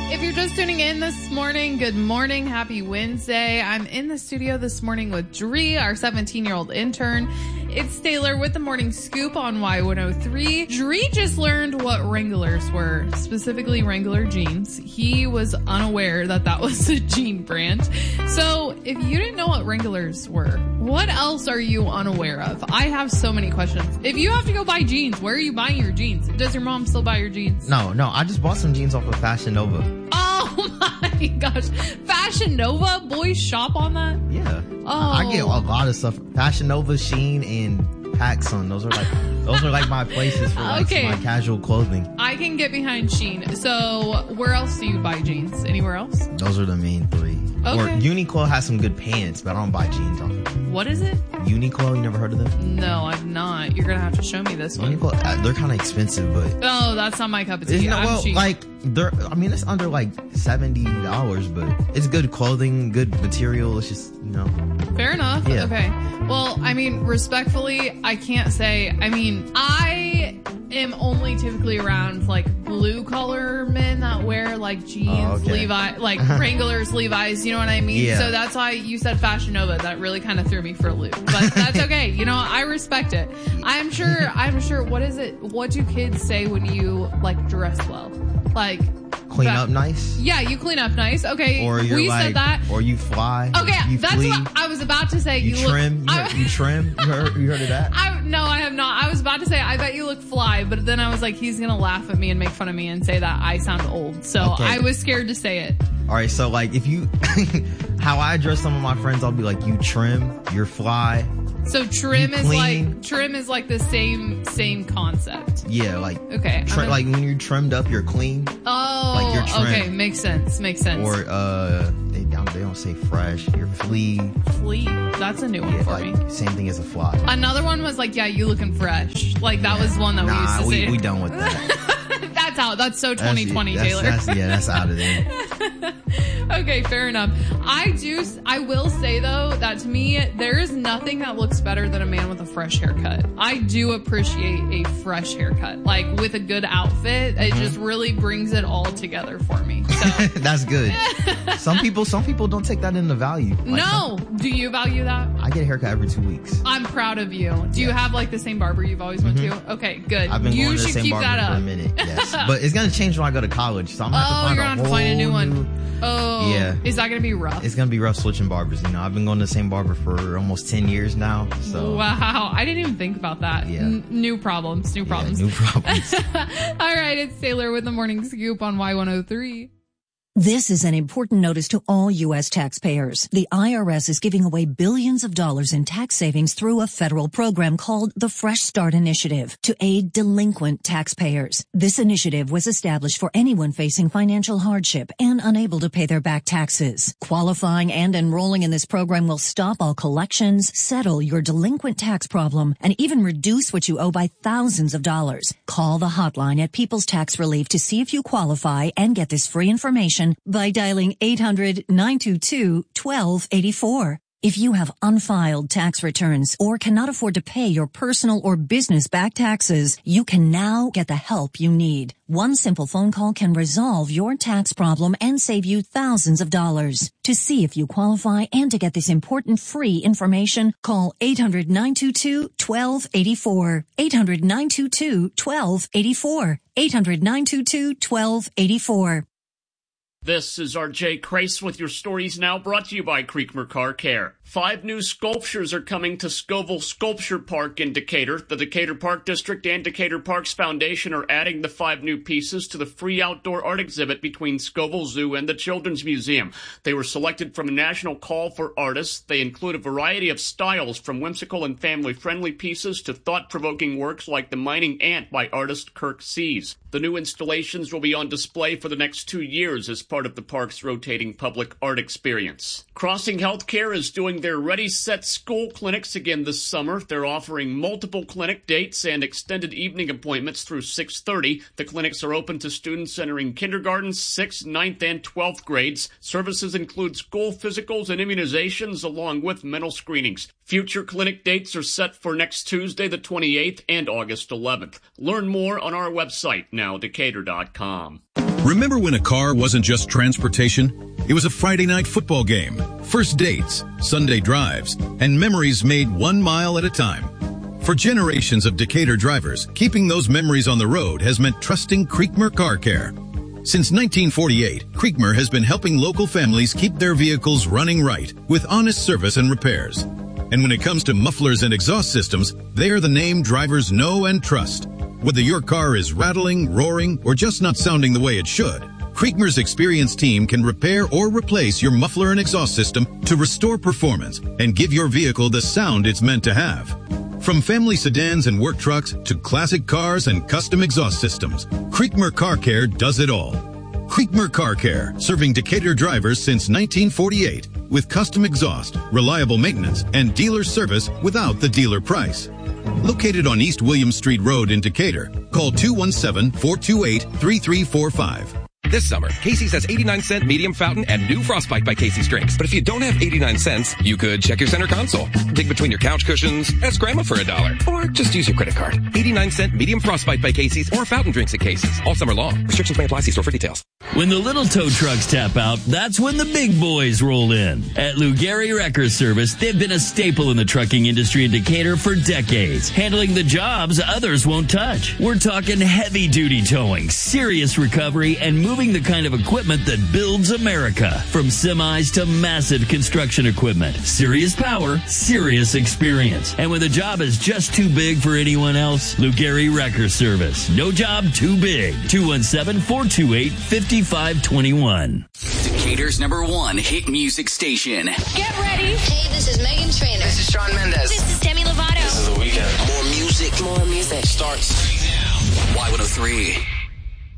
If you're just tuning in this morning, good morning. Happy Wednesday. I'm in the studio this morning with Dree, our 17-year-old intern. It's Taylor with the Morning Scoop on Y103. Dree just learned what Wranglers were, specifically Wrangler jeans. He was unaware that that was a jean brand. So if you didn't know what Wranglers were, what else are you unaware of? I have so many questions. If you have to go buy jeans, where are you buying your jeans? Does your mom still buy your jeans? No, I just bought some jeans off of Fashion Nova. Oh my gosh. Fashion Nova? Boys shop on that? Yeah. Oh. I get a lot of stuff. Fashion Nova, Shein, and PacSun. Those are like my places for my casual clothing. I can get behind Shein. So where else do you buy jeans? Anywhere else? Those are the main three. Okay. Or Uniqlo has some good pants, but I don't buy jeans off of them. What is it? Uniqlo, you never heard of them? No, I've not. You're gonna have to show me this one. Uniqlo, they're kind of expensive, but oh, that's not my cup of tea. It's under like $70, but it's good clothing, good material. It's just, Fair enough. Yeah. Okay. Well, respectfully, I can't say. I am only typically around like blue collar men that wear like jeans, Levi, like Wranglers, Levi's, you know what I mean? Yeah. So that's why you said Fashion Nova. That really kind of threw me for a loop, but that's okay. I respect it. I'm sure. What is it? What do kids say when you like dress well? Like clean up nice? Yeah, you clean up nice. Okay. Or said that. Or you fly. Okay, that's flee. what I was about to say. You trim. You trim. You heard of that? No, I have not. I was about to say, I bet you look fly, but then I was like, he's going to laugh at me and make fun of me and say that I sound old. So I was scared to say it. All right. So like if you, how I address some of my friends, I'll be like, you trim, you're fly. So trim is like the same concept. Yeah, like okay, like when you're trimmed up, you're clean. Oh, like you're trimmed. Okay, makes sense. Or they don't say fresh. You're flea. Flea, that's a new one for me. Same thing as a fly. Another one was like, yeah, you looking fresh. Like that was one that we used to say. We done with that. That's so 2020, Taylor. That's out of there. Okay, fair enough. I will say though that to me, there is nothing that looks better than a man with a fresh haircut. I do appreciate a fresh haircut. Like with a good outfit, it just really brings it all together for me. So. That's good. Some people don't take that into value. Do you value that? I get a haircut every 2 weeks. I'm proud of you. Do you have like the same barber you've always went to? Okay, good. I've been going to the same keep barber that up. for a minute. Yes. But it's going to change when I go to college, so I'm going to have to find a new one. Oh, yeah. Is that going to be rough? It's going to be rough switching barbers. I've been going to the same barber for almost 10 years now. So wow, I didn't even think about that. Yeah. New problems. Yeah, new problems. All right, it's Taylor with the Morning Scoop on Y103. This is an important notice to all U.S. taxpayers. The IRS is giving away billions of dollars in tax savings through a federal program called the Fresh Start Initiative to aid delinquent taxpayers. This initiative was established for anyone facing financial hardship and unable to pay their back taxes. Qualifying and enrolling in this program will stop all collections, settle your delinquent tax problem, and even reduce what you owe by thousands of dollars. Call the hotline at People's Tax Relief to see if you qualify and get this free information by dialing 800-922-1284. If you have unfiled tax returns or cannot afford to pay your personal or business back taxes, you can now get the help you need. One simple phone call can resolve your tax problem and save you thousands of dollars. To see if you qualify and to get this important free information, call 800-922-1284. 800-922-1284. 800-922-1284. This is RJ Crace with your stories now, brought to you by Creekmer Car Care. 5 new sculptures are coming to Scoville Sculpture Park in Decatur. The Decatur Park District and Decatur Parks Foundation are adding the 5 new pieces to the free outdoor art exhibit between Scoville Zoo and the Children's Museum. They were selected from a national call for artists. They include a variety of styles, from whimsical and family-friendly pieces to thought-provoking works like The Mining Ant by artist Kirk Sees. The new installations will be on display for the next 2 years as part of the park's rotating public art experience. Crossing Healthcare is doing their Ready, Set, School clinics again this summer. They're offering multiple clinic dates and extended evening appointments through 6:30. The clinics are open to students entering kindergarten, 6th, 9th, and 12th grades. Services include school physicals and immunizations along with mental screenings. Future clinic dates are set for next Tuesday, the 28th, and August 11th. Learn more on our website, nowdecatur.com. Remember when a car wasn't just transportation? It was a Friday night football game, first dates, Sunday drives, and memories made 1 mile at a time. For generations of Decatur drivers, keeping those memories on the road has meant trusting Creekmer Car Care. Since 1948, Creekmer has been helping local families keep their vehicles running right with honest service and repairs. And when it comes to mufflers and exhaust systems, they are the name drivers know and trust. Whether your car is rattling, roaring, or just not sounding the way it should, Creekmer's experienced team can repair or replace your muffler and exhaust system to restore performance and give your vehicle the sound it's meant to have. From family sedans and work trucks to classic cars and custom exhaust systems, Creekmer Car Care does it all. Creekmer Car Care, serving Decatur drivers since 1948 with custom exhaust, reliable maintenance, and dealer service without the dealer price. Located on East William Street Road in Decatur, call 217-428-3345. This summer, Casey's has 89-cent medium fountain and new Frostbite by Casey's drinks. But if you don't have 89 cents, you could check your center console, dig between your couch cushions, ask Grandma for $1, or just use your credit card. 89-cent medium Frostbite by Casey's or fountain drinks at Casey's all summer long. Restrictions may apply. See store for details. When the little tow trucks tap out, that's when the big boys roll in. At Lou Gehry Wrecker Service, they've been a staple in the trucking industry in Decatur for decades, handling the jobs others won't touch. We're talking heavy-duty towing, serious recovery, and moving the kind of equipment that builds America. From semis to massive construction equipment. Serious power, serious experience. And when the job is just too big for anyone else, Lou Gehry Wrecker Service. No job too big. 217-428-5521. Decatur's #1 hit music station. Get ready. Hey, this is Megan Trainor. This is Shawn Mendes. This is Demi Lovato. This is The Weeknd. More music. More music. Starts now. Y103.